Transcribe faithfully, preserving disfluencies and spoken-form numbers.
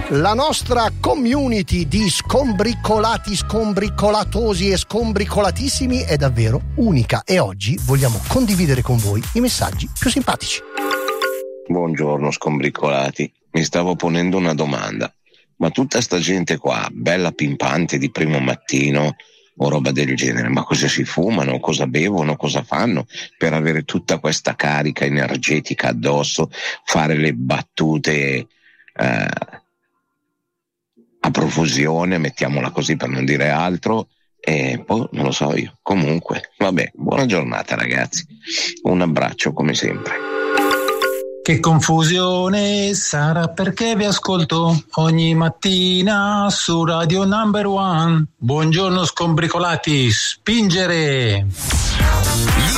La nostra community di scombricolati, scombricolatosi e scombricolatissimi è davvero unica e oggi vogliamo condividere con voi i messaggi più simpatici. Buongiorno scombricolati, mi stavo ponendo una domanda, ma tutta sta gente qua, bella pimpante di primo mattino o roba del genere, ma cosa si fumano, cosa bevono, cosa fanno per avere tutta questa carica energetica addosso, fare le battute eh, a profusione, mettiamola così per non dire altro, e poi non lo so io. Comunque, vabbè, buona giornata ragazzi, un abbraccio come sempre. Che confusione sarà perché vi ascolto ogni mattina su Radio Number One. Buongiorno scombricolati, spingere!